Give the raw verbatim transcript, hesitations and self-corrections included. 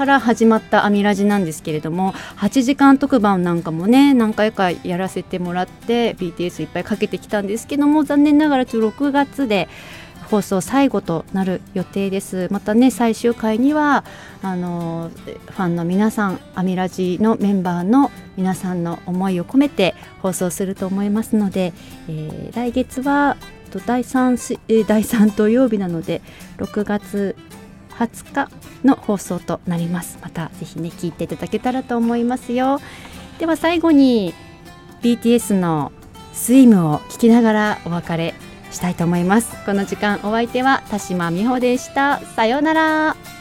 から始まったアミラジなんですけれども、はちじかん特番なんかもね何回かやらせてもらって ビーティーエス いっぱいかけてきたんですけども、残念ながらろくがつで放送最後となる予定です。またね最終回にはあのファンの皆さん、アミラジのメンバーの皆さんの思いを込めて放送すると思いますので、えー、来月はだいさん、だいさん土曜日なのでろくがつはつかの放送となります。またぜひね聞いていただけたらと思いますよ。では最後に ビーティーエス のスイムを聞きながらお別れしたいと思います。この時間お相手は田島美穂でした。さようなら。